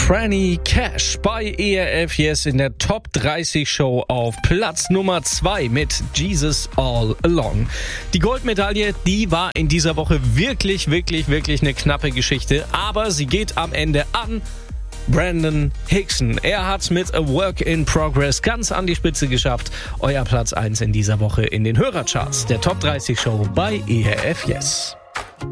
Franny Cash bei ERF Yes in der Top 30 Show auf Platz Nummer 2 mit Jesus All Along. Die Goldmedaille, die war in dieser Woche wirklich eine knappe Geschichte, aber sie geht am Ende an Brandon Hickson. Er hat's mit A Work in Progress ganz an die Spitze geschafft. Euer Platz 1 in dieser Woche in den Hörercharts der Top 30 Show bei ERF Yes.